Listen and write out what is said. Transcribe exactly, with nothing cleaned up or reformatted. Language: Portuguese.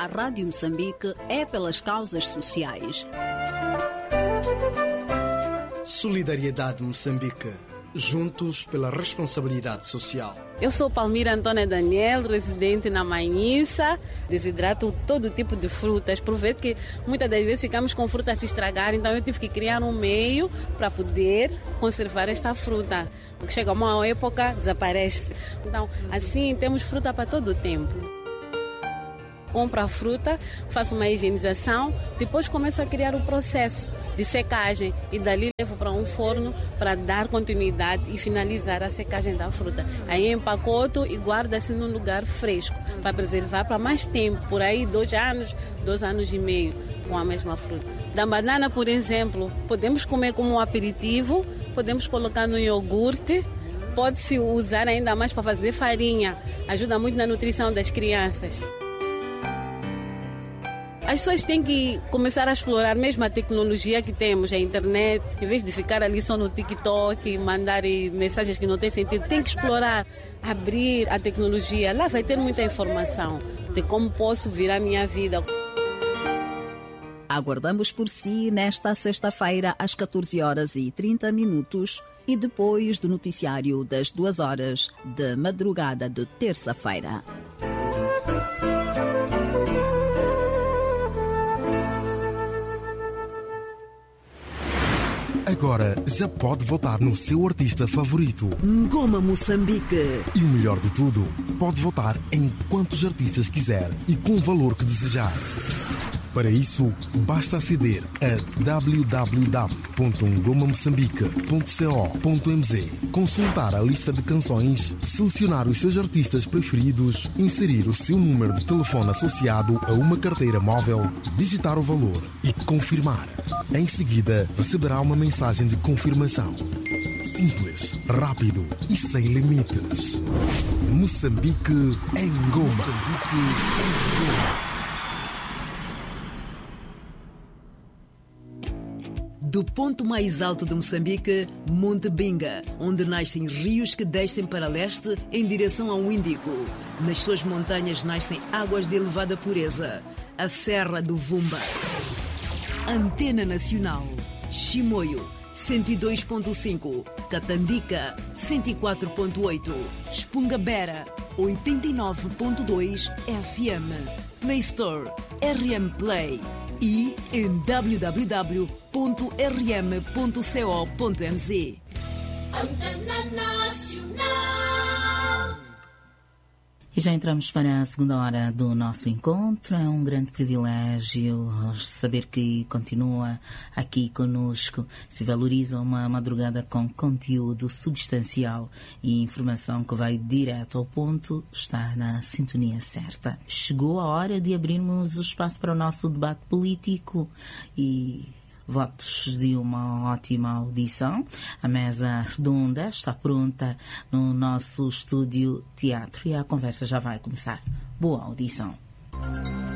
A Rádio Moçambique é pelas causas sociais. Solidariedade Moçambique. Juntos pela responsabilidade social. Eu sou Palmira Antônia Daniel, residente na Manhissa. Desidrato todo tipo de frutas. Proveito que muitas das vezes ficamos com fruta a se estragar, então eu tive que criar um meio para poder conservar esta fruta. Porque chega uma época, desaparece. Então, assim, temos fruta para todo o tempo. Compro a fruta, faço uma higienização, depois começo a criar o processo de secagem e dali levo para um forno para dar continuidade e finalizar a secagem da fruta. Aí empacoto e guardo assim num lugar fresco para preservar para mais tempo, por aí dois anos, dois anos e meio com a mesma fruta. Da banana, por exemplo, podemos comer como um aperitivo, podemos colocar no iogurte, pode-se usar ainda mais para fazer farinha, ajuda muito na nutrição das crianças. As pessoas têm que começar a explorar mesmo a tecnologia que temos, a internet, em vez de ficar ali só no TikTok, mandar mensagens que não têm sentido. Tem que explorar, abrir a tecnologia. Lá vai ter muita informação de como posso virar a minha vida. Aguardamos por si nesta sexta-feira às catorze horas e trinta minutos e depois do noticiário das duas horas de madrugada de terça-feira. Agora já pode votar no seu artista favorito. Ngoma Moçambique. E o melhor de tudo, pode votar em quantos artistas quiser e com o valor que desejar. Para isso, basta aceder a w w w ponto ngoma moçambique ponto co ponto m z, consultar a lista de canções, selecionar os seus artistas preferidos, inserir o seu número de telefone associado a uma carteira móvel, digitar o valor e confirmar. Em seguida, receberá uma mensagem de confirmação. Simples, rápido e sem limites. Moçambique em Ngoma. Moçambique em Ngoma. Do ponto mais alto de Moçambique, Monte Binga, onde nascem rios que descem para leste em direção ao Índico. Nas suas montanhas nascem águas de elevada pureza. A Serra do Vumba. Antena Nacional. Chimoio, cento e dois ponto cinco. Catandica, cento e quatro ponto oito. Espungabera, oitenta e nove ponto dois F M. Play Store, R M Play. E em w w w ponto r m ponto co ponto m z. Antena Nacional. E já entramos para a segunda hora do nosso encontro. É um grande privilégio saber que continua aqui conosco. Se valoriza uma madrugada com conteúdo substancial e informação que vai direto ao ponto, está na sintonia certa. Chegou a hora de abrirmos o espaço para o nosso debate político e votos de uma ótima audição. A mesa redonda está pronta no nosso estúdio teatro e a conversa já vai começar. Boa audição.